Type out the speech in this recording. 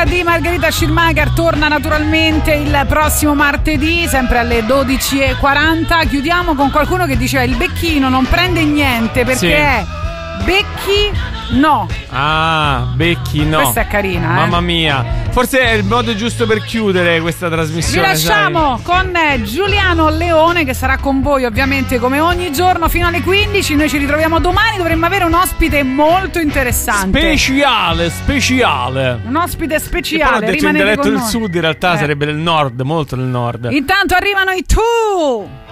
di Margherita Schirmacher torna naturalmente il prossimo martedì, sempre alle 12:40. Chiudiamo con qualcuno che diceva il becchino non prende niente perché è becchi no. Ah, becchi no. Questa è carina, Mamma mia. Forse è il modo giusto per chiudere questa trasmissione. Vi lasciamo con Giuliano Leone, che sarà con voi ovviamente come ogni giorno fino alle 15. Noi ci ritroviamo domani, dovremmo avere un ospite molto interessante. Speciale. Un ospite speciale. Ho detto in Rimanete dialetto con del noi. sud, in realtà sarebbe del nord, molto del nord. Intanto arrivano i Tu.